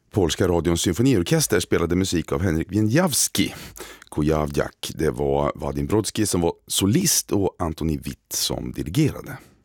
Polska radions symfoniorkester spelade musik av Henryk Wieniawski. Kujawjak, det var Vadim Brodski som var solist och Antoni Witt som dirigerade.